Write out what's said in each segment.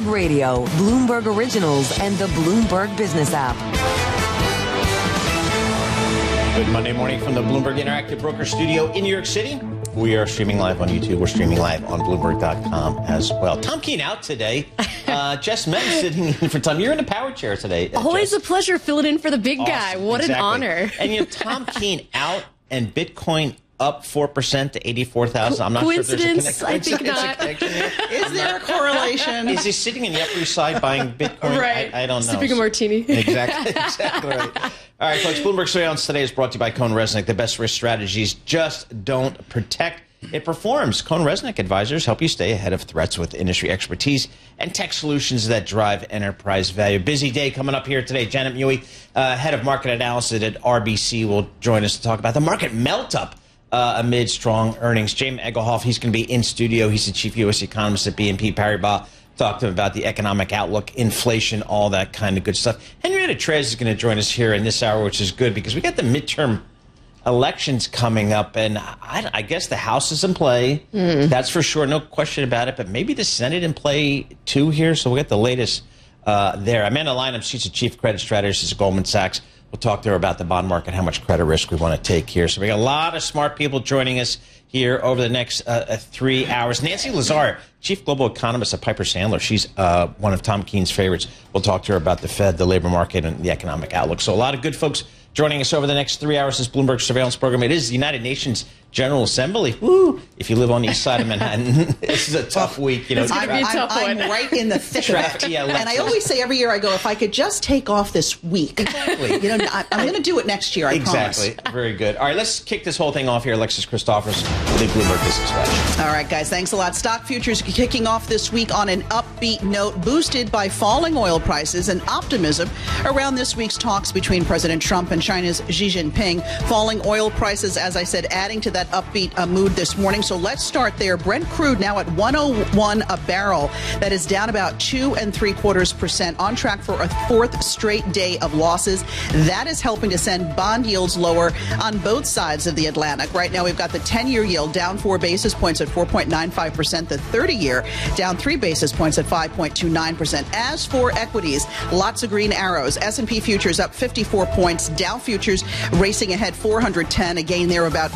Bloomberg Radio, Bloomberg Originals, and the Bloomberg Business app. Good Monday morning from the Bloomberg Interactive Broker Studio in New York City. We are streaming live on YouTube. We're streaming live on Bloomberg.com as well. Tom Keene out today. Jess Metton sitting in for Tom. You're in the power chair today. Always Jess. a pleasure filling in for the big guy. What Exactly. an honor. And you know, Tom Keene out and Bitcoin up 4% to 84,000. I'm not sure if there's a Coincidence? I think not. Is there a correlation? Is he sitting in the Upper East Side buying Bitcoin? Right. I don't know. Sipping a martini. Exactly right. All right, folks. Bloomberg Surveillance today is brought to you by Cohn Resnick. The best risk strategies just don't protect. It performs. Cohn Resnick advisors help you stay ahead of threats with industry expertise and tech solutions that drive enterprise value. Busy day coming up here today. Janet Mui, head of market analysis at RBC, will join us to talk about the market melt-up amid strong earnings. James Egelhoff, he's going to be in studio. He's the chief U.S. economist at BNP Paribas. Talk to him about the economic outlook, inflation, all that kind of good stuff. Henrietta Trez is going to join us here in this hour, which is good because we got the midterm elections coming up, and I guess the House is in play. That's for sure, no question about it. But maybe the Senate in play too here. So we'll get the latest there. Amanda Lynham, she's the chief credit strategist at Goldman Sachs. We'll talk to her about the bond market, how much credit risk we want to take here. So we got a lot of smart people joining us here over the next 3 hours. Nancy Lazare, chief global economist at Piper Sandler. She's one of Tom Keene's favorites. We'll talk to her about the Fed, the labor market, and the economic outlook. So a lot of good folks joining us over the next 3 hours. This Bloomberg surveillance program. It is the United Nations General Assembly. Woo! If you live on the east side of Manhattan, this is a tough week. You know, It's gonna be a tough one. I'm right in the thick of it. Yeah, and I always say every year, I go, if I could just take off this week. Exactly. You know, I'm going to do it next year, I promise. Exactly. Very good. All right, let's kick this whole thing off here. Alexis Christophers with the Bloomberg Business Flash. All right, guys, thanks a lot. Stock futures kicking off this week on an upbeat note, boosted by falling oil prices and optimism around this week's talks between President Trump and China's Xi Jinping. Falling oil prices, as I said, adding to that upbeat mood this morning. So let's start there. Brent crude now at 101 a barrel. That is down about 2 3/4%, on track for a fourth straight day of losses. That is helping to send bond yields lower on both sides of the Atlantic. Right now, we've got the 10-year yield down 4 basis points at 4.95%. The 30-year down 3 basis points at 5.29%. As for equities, lots of green arrows. S&P futures up 54 points. Dow futures racing ahead 410. Again, they're about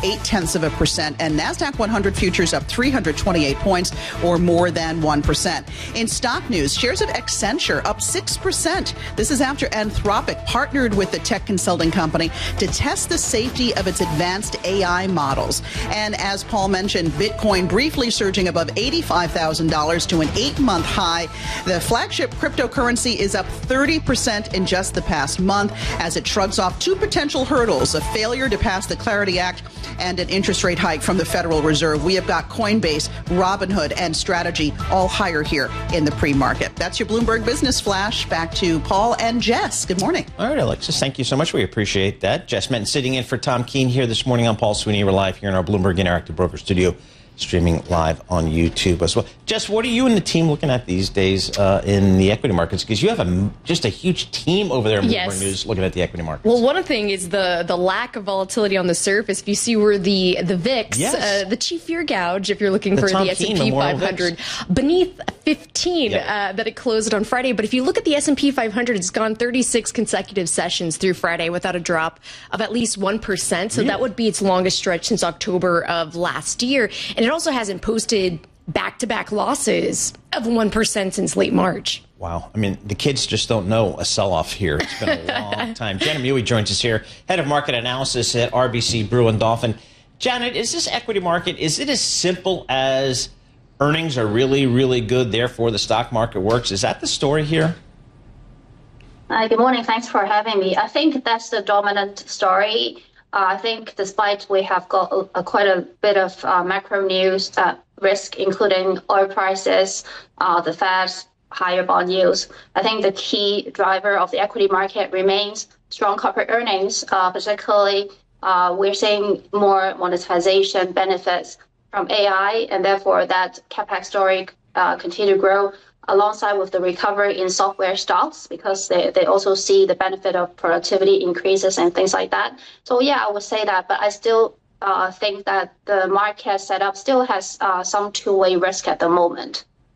0.8%. And NASDAQ 100 futures up 328 points, or more than 1%. In stock news, shares of Accenture up 6%. This is after Anthropic partnered with the tech consulting company to test the safety of its advanced AI models. And as Paul mentioned, Bitcoin briefly surging above $85,000 to an 8-month high. The flagship cryptocurrency is up 30% in just the past month as it shrugs off 2 potential hurdles: a failure to pass the Clarity Act and an interest rate hike from the Federal Reserve. We have got Coinbase, Robinhood, and Strategy all higher here in the pre-market. That's your Bloomberg Business Flash. Back to Paul and Jess. Good morning. All right, Alexis, thank you so much. We appreciate that. Jess Metton sitting in for Tom Keene here this morning. I'm Paul Sweeney. We're live here in our Bloomberg Interactive Broker Studio, streaming live on YouTube as well. Jess, what are you and the team looking at these days in the equity markets? Because you have just a huge team over there in Bloomberg News looking at the equity markets. Well, one thing is the lack of volatility on the surface. If you see where the VIX, the chief fear gouge, if you're looking for the S&P 500, beneath 15 that it closed on Friday. But if you look at the S&P 500, it's gone 36 consecutive sessions through Friday without a drop of at least 1%. So that would be its longest stretch since October of last year. And it also hasn't posted back-to-back losses of 1% since late March. Wow. I mean, the kids just don't know a sell-off here. It's been a long time. Janet Mui joins us here, head of market analysis at RBC Brewin Dolphin. Janet, is this equity market, is it as simple as earnings are really, really good, therefore the stock market works? Is that the story here? Hi, good morning. Thanks for having me. I think that's the dominant story. I think despite we have got quite a bit of macro news risk, including oil prices, the Fed's higher bond yields, I think the key driver of the equity market remains strong corporate earnings. Particularly, we're seeing more monetization benefits from AI, and therefore that CapEx story continue to grow alongside with the recovery in software stocks, because they also see the benefit of productivity increases and things like that. So yeah, I would say that, but I still think that the market setup still has some two-way risk at the moment.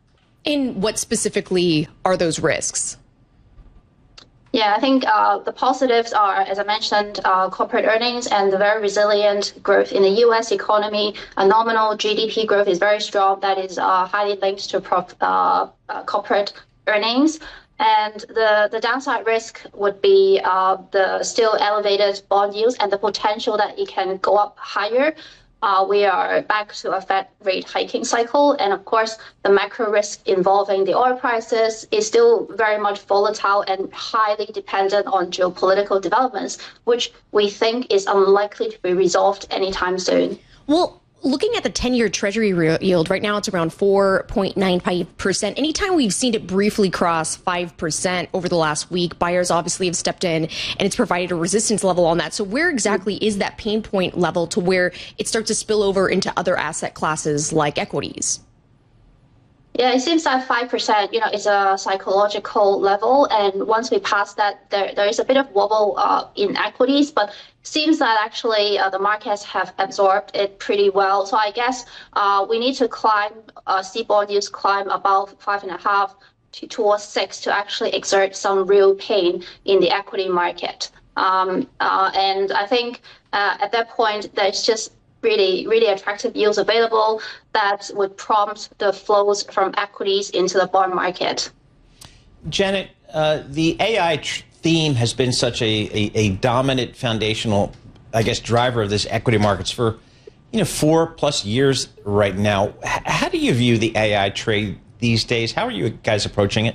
And what specifically are those risks? Yeah, I think the positives are, as I mentioned, corporate earnings and the very resilient growth in the U.S. economy. A nominal GDP growth is very strong. That is highly linked to corporate earnings. And the downside risk would be the still elevated bond yields and the potential that it can go up higher. We are back to a Fed rate hiking cycle. And of course, the macro risk involving the oil prices is still very much volatile and highly dependent on geopolitical developments, which we think is unlikely to be resolved anytime soon. Well, looking at the 10-year Treasury yield, right now it's around 4.95%. Anytime we've seen it briefly cross 5% over the last week, buyers obviously have stepped in and it's provided a resistance level on that. So where exactly is that pain point level to where it starts to spill over into other asset classes like equities? Yeah, it seems that 5%, is a psychological level. And once we pass that, there is a bit of wobble in equities, but seems that actually the markets have absorbed it pretty well. So I guess we need to see bond yields climb above 5.5 towards 6 to actually exert some real pain in the equity market. And I think at that point, there's just really attractive yields available that would prompt the flows from equities into the bond market. Janet, the AI theme has been such a dominant foundational, I guess, driver of this equity markets for 4+ years right now. How do you view the AI trade these days? How are you guys approaching it?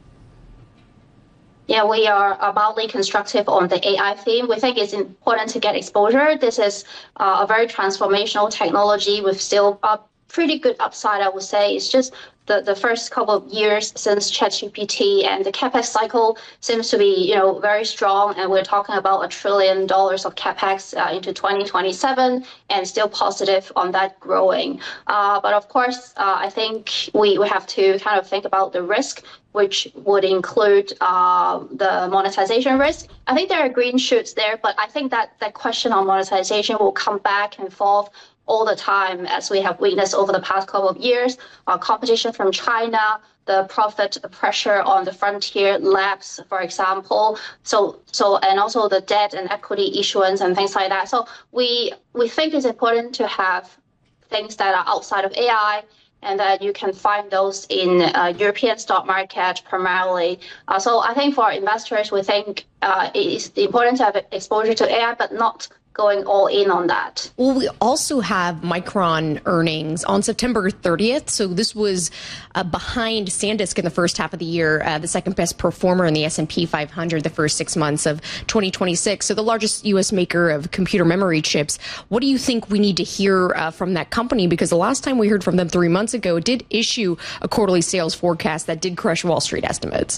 Yeah, we are mildly constructive on the AI theme. We think it's important to get exposure. This is a very transformational technology with still a pretty good upside, I would say. It's just the first couple of years since ChatGPT, and the CapEx cycle seems to be, very strong. And we're talking about $1 trillion of CapEx into 2027, and still positive on that growing. But of course, I think we have to kind of think about the risk, which would include the monetization risk. I think there are green shoots there, but I think that question on monetization will come back and forth all the time, as we have witnessed over the past couple of years. Competition from China, the profit pressure on the frontier labs, for example. So and also the debt and equity issuance and things like that. So we think it's important to have things that are outside of AI, and that you can find those in European stock market primarily. So I think for investors, we think it is important to have exposure to AI, but not going all in on that. Well, we also have Micron earnings on September 30th. So this was behind SanDisk in the first half of the year, the second best performer in the S&P 500 the first 6 months of 2026. So the largest U.S. maker of computer memory chips. What do you think we need to hear from that company? Because the last time we heard from them 3 months ago, it did issue a quarterly sales forecast that did crush Wall Street estimates.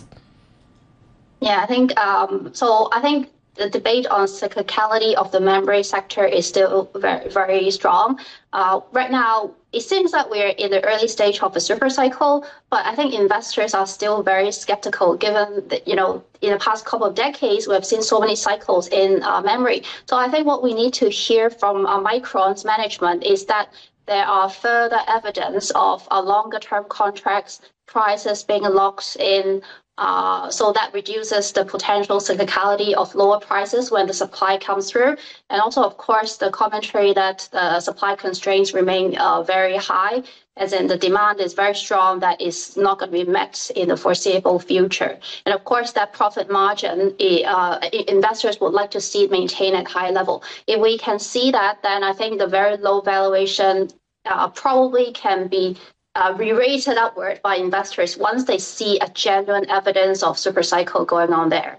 Yeah, I think so. I think the debate on cyclicality of the memory sector is still very, very strong. Right now, it seems that we're in the early stage of a super cycle, but I think investors are still very skeptical, given that, in the past couple of decades, we have seen so many cycles in memory. So I think what we need to hear from Micron's management is that there are further evidence of longer-term contracts, prices being locked in, so that reduces the potential cyclicality of lower prices when the supply comes through. And also, of course, the commentary that the supply constraints remain very high, as in the demand is very strong, that is not going to be met in the foreseeable future. And of course, that profit margin, investors would like to see it maintain at high level. If we can see that, then I think the very low valuation probably can be re-rated upward by investors once they see a genuine evidence of super cycle going on there.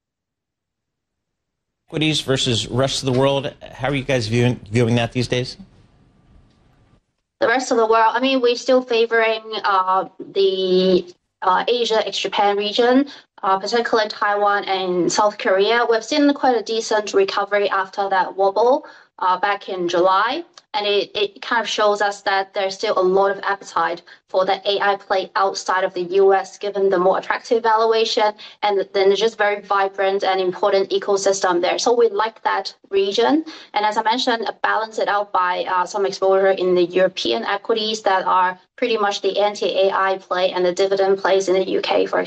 Equities versus rest of the world. How are you guys viewing that these days? The rest of the world, I mean, we're still favoring the Asia ex-Japan region, particularly Taiwan and South Korea. We've seen quite a decent recovery after that wobble back in July. And it kind of shows us that there's still a lot of appetite for the AI play outside of the US, given the more attractive valuation and then just very vibrant and important ecosystem there. So we like that region. And as I mentioned, balance it out by some exposure in the European equities that are pretty much the anti-AI play and the dividend plays in the UK, for